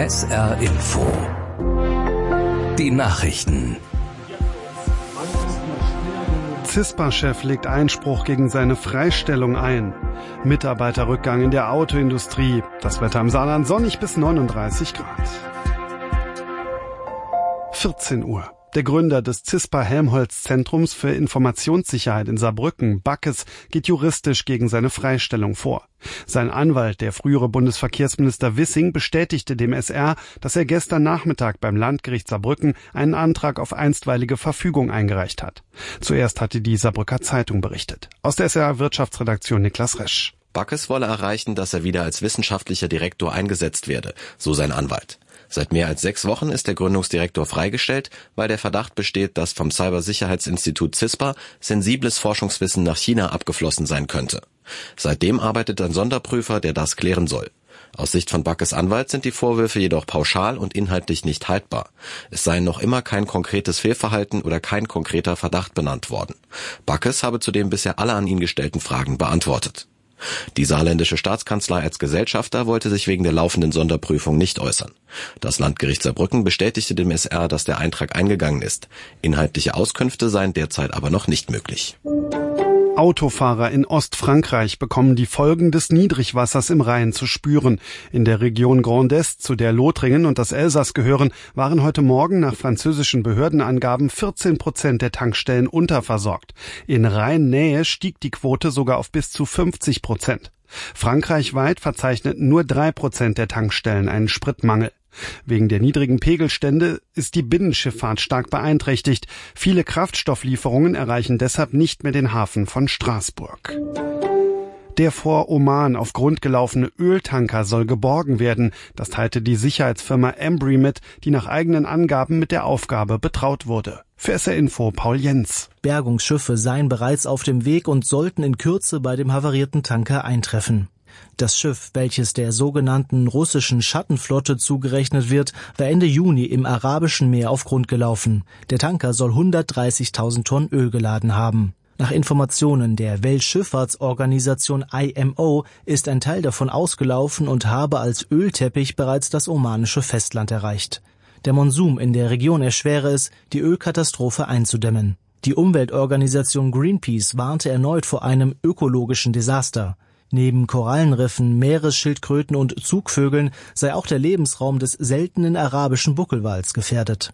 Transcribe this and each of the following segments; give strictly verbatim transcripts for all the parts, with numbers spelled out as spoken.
S R Info. Die Nachrichten. CISPA-Chef legt Einspruch gegen seine Freistellung ein. Mitarbeiterrückgang in der Autoindustrie. Das Wetter im Saarland sonnig bis neununddreißig Grad. vierzehn Uhr. Der Gründer des CISPA-Helmholtz-Zentrums für Informationssicherheit in Saarbrücken, Backes, geht juristisch gegen seine Freistellung vor. Sein Anwalt, der frühere Bundesverkehrsminister Wissing, bestätigte dem S R, dass er gestern Nachmittag beim Landgericht Saarbrücken einen Antrag auf einstweilige Verfügung eingereicht hat. Zuerst hatte die Saarbrücker Zeitung berichtet. Aus der S R Wirtschaftsredaktion Niklas Resch. Backes wolle erreichen, dass er wieder als wissenschaftlicher Direktor eingesetzt werde, so sein Anwalt. Seit mehr als sechs Wochen ist der Gründungsdirektor freigestellt, weil der Verdacht besteht, dass vom Cybersicherheitsinstitut CISPA sensibles Forschungswissen nach China abgeflossen sein könnte. Seitdem arbeitet ein Sonderprüfer, der das klären soll. Aus Sicht von Backes Anwalt sind die Vorwürfe jedoch pauschal und inhaltlich nicht haltbar. Es sei noch immer kein konkretes Fehlverhalten oder kein konkreter Verdacht benannt worden. Backes habe zudem bisher alle an ihn gestellten Fragen beantwortet. Die saarländische Staatskanzlei als Gesellschafter wollte sich wegen der laufenden Sonderprüfung nicht äußern. Das Landgericht Saarbrücken bestätigte dem S R, dass der Eintrag eingegangen ist. Inhaltliche Auskünfte seien derzeit aber noch nicht möglich. Autofahrer in Ostfrankreich bekommen die Folgen des Niedrigwassers im Rhein zu spüren. In der Region Grand Est, zu der Lothringen und das Elsass gehören, waren heute Morgen nach französischen Behördenangaben vierzehn Prozent der Tankstellen unterversorgt. In Rheinnähe stieg die Quote sogar auf bis zu fünfzig Prozent. Frankreichweit verzeichneten nur drei Prozent der Tankstellen einen Spritmangel. Wegen der niedrigen Pegelstände ist die Binnenschifffahrt stark beeinträchtigt. Viele Kraftstofflieferungen erreichen deshalb nicht mehr den Hafen von Straßburg. Der vor Oman auf Grund gelaufene Öltanker soll geborgen werden. Das teilte die Sicherheitsfirma Embry mit, die nach eigenen Angaben mit der Aufgabe betraut wurde. Für S R Info Paul Jens. Bergungsschiffe seien bereits auf dem Weg und sollten in Kürze bei dem havarierten Tanker eintreffen. Das Schiff, welches der sogenannten russischen Schattenflotte zugerechnet wird, war Ende Juni im Arabischen Meer auf Grund gelaufen. Der Tanker soll hundertdreißigtausend Tonnen Öl geladen haben. Nach Informationen der Weltschifffahrtsorganisation I M O ist ein Teil davon ausgelaufen und habe als Ölteppich bereits das omanische Festland erreicht. Der Monsum in der Region erschwere es, die Ölkatastrophe einzudämmen. Die Umweltorganisation Greenpeace warnte erneut vor einem ökologischen Desaster. Neben Korallenriffen, Meeresschildkröten und Zugvögeln sei auch der Lebensraum des seltenen arabischen Buckelwals gefährdet.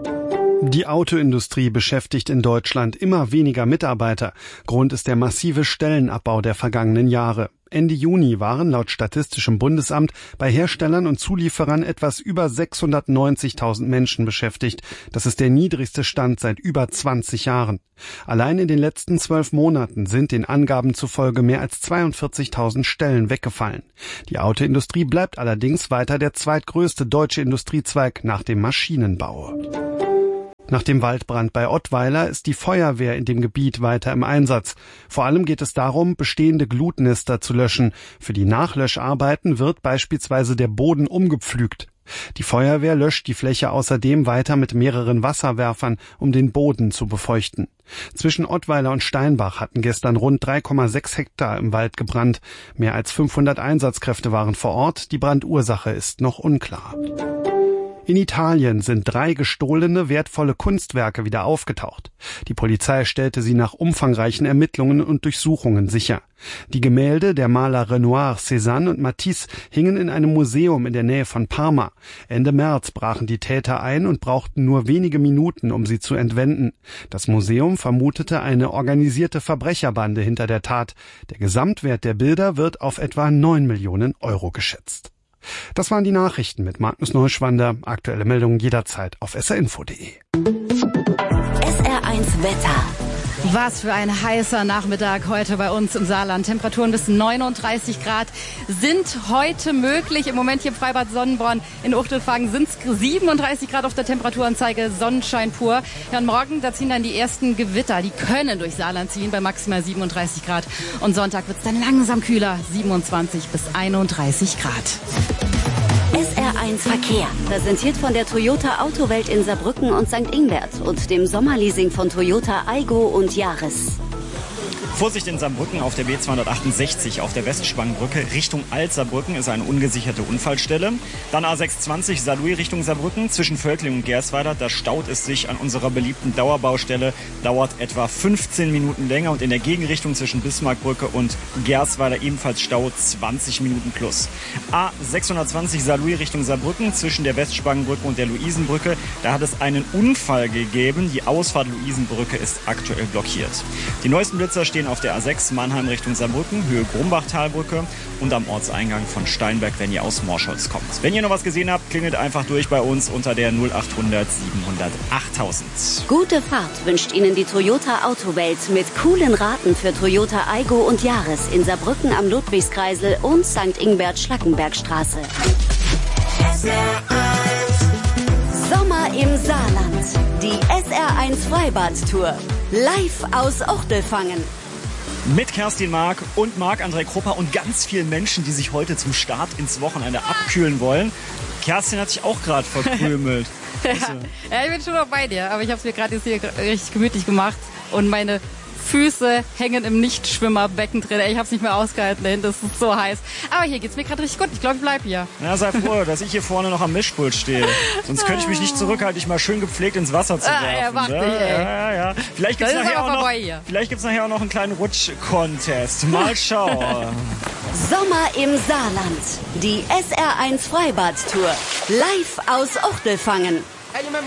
Die Autoindustrie beschäftigt in Deutschland immer weniger Mitarbeiter. Grund ist der massive Stellenabbau der vergangenen Jahre. Ende Juni waren laut Statistischem Bundesamt bei Herstellern und Zulieferern etwas über sechshundertneunzigtausend Menschen beschäftigt. Das ist der niedrigste Stand seit über zwanzig Jahren. Allein in den letzten zwölf Monaten sind den Angaben zufolge mehr als zweiundvierzigtausend Stellen weggefallen. Die Autoindustrie bleibt allerdings weiter der zweitgrößte deutsche Industriezweig nach dem Maschinenbau. Nach dem Waldbrand bei Ottweiler ist die Feuerwehr in dem Gebiet weiter im Einsatz. Vor allem geht es darum, bestehende Glutnester zu löschen. Für die Nachlöscharbeiten wird beispielsweise der Boden umgepflügt. Die Feuerwehr löscht die Fläche außerdem weiter mit mehreren Wasserwerfern, um den Boden zu befeuchten. Zwischen Ottweiler und Steinbach hatten gestern rund drei Komma sechs Hektar im Wald gebrannt. Mehr als fünfhundert Einsatzkräfte waren vor Ort. Die Brandursache ist noch unklar. In Italien sind drei gestohlene, wertvolle Kunstwerke wieder aufgetaucht. Die Polizei stellte sie nach umfangreichen Ermittlungen und Durchsuchungen sicher. Die Gemälde der Maler Renoir, Cézanne und Matisse hingen in einem Museum in der Nähe von Parma. Ende März brachen die Täter ein und brauchten nur wenige Minuten, um sie zu entwenden. Das Museum vermutete eine organisierte Verbrecherbande hinter der Tat. Der Gesamtwert der Bilder wird auf etwa neun Millionen Euro geschätzt. Das waren die Nachrichten mit Magnus Neuschwander. Aktuelle Meldungen jederzeit auf s r info punkt d e. S R eins Wetter. Was für ein heißer Nachmittag heute bei uns im Saarland. Temperaturen bis neununddreißig Grad sind heute möglich. Im Moment hier im Freibad Sonnenborn in Uchtelfangen sind es siebenunddreißig Grad auf der Temperaturanzeige, Sonnenschein pur. Ja, und morgen, da ziehen dann die ersten Gewitter. Die können durch Saarland ziehen bei maximal siebenunddreißig Grad. Und Sonntag wird es dann langsam kühler, siebenundzwanzig bis einunddreißig Grad. S R eins Verkehr, präsentiert von der Toyota Autowelt in Saarbrücken und Sankt Ingbert und dem Sommerleasing von Toyota Aygo und Yaris. Vorsicht in Saarbrücken auf der B zweihundertachtundsechzig auf der Westspangenbrücke Richtung Alt-Saarbrücken ist eine ungesicherte Unfallstelle. Dann A sechshundertzwanzig Saarlouis Richtung Saarbrücken zwischen Völkling und Gersweiler. Da staut es sich an unserer beliebten Dauerbaustelle. Dauert etwa fünfzehn Minuten länger und in der Gegenrichtung zwischen Bismarckbrücke und Gersweiler ebenfalls Stau zwanzig Minuten plus. A sechshundertzwanzig Saarlouis Richtung Saarbrücken zwischen der Westspangenbrücke und der Luisenbrücke. Da hat es einen Unfall gegeben. Die Ausfahrt Luisenbrücke ist aktuell blockiert. Die neuesten Blitzer stehen auf der A sechs Mannheim Richtung Saarbrücken, Höhe Grumbachtalbrücke und am Ortseingang von Steinberg, wenn ihr aus Morscholz kommt. Wenn ihr noch was gesehen habt, klingelt einfach durch bei uns unter der null achthundert siebenhundert achttausend. Gute Fahrt wünscht Ihnen die Toyota Autowelt mit coolen Raten für Toyota Aygo und Yaris in Saarbrücken am Ludwigskreisel und Sankt Ingbert-Schlackenbergstraße. Sommer im Saarland. Die S R eins Freibad-Tour. Live aus Ochtelfangen. Mit Kerstin Mark und Marc-André Krupper und ganz vielen Menschen, die sich heute zum Start ins Wochenende abkühlen wollen. Kerstin hat sich auch gerade verkrümelt. Ja. Ja, ich bin schon noch bei dir, aber ich habe es mir gerade jetzt hier richtig gemütlich gemacht und meine Füße hängen im Nichtschwimmerbecken drin. Ich habe es nicht mehr ausgehalten dahin, das ist so heiß. Aber hier geht's mir gerade richtig gut. Ich glaube, ich bleib hier. Ja, sei froh, dass ich hier vorne noch am Mischpult stehe. Sonst könnte ich mich nicht zurückhalten, dich mal schön gepflegt ins Wasser zu werfen. Ah, ja, mach ne? dich, ey. Ja, ja. Vielleicht gibt's Das ist nachher aber auch noch, vorbei hier. vielleicht gibt's nachher auch noch einen kleinen Rutsch-Contest. Mal schauen. Sommer im Saarland. Die S R eins Freibad-Tour. Live aus Ochtelfangen.